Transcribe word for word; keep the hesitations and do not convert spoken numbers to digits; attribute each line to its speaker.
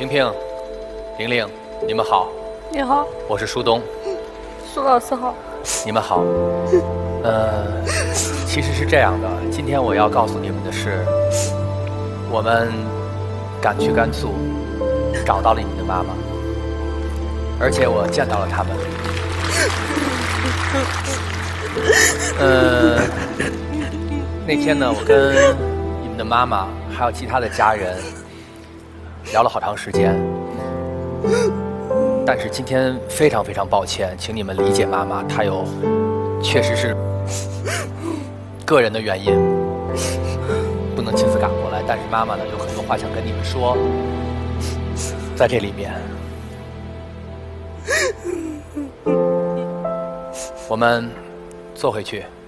Speaker 1: 平、玲玲，你们好。
Speaker 2: 你好。
Speaker 1: 我是舒东。
Speaker 2: 苏老师好。
Speaker 1: 你们好。呃，其实是这样的，今天我要告诉你们的是，我们赶去甘肃，找到了你的妈妈，而且我见到了他们。呃，那天呢，我跟你们的妈妈还有其他的家人聊了好长时间，但是今天非常非常抱歉，请你们理解妈妈，她有确实是个人的原因，不能亲自赶过来。但是妈妈呢，有很多话想跟你们说，在这里面，我们坐回去。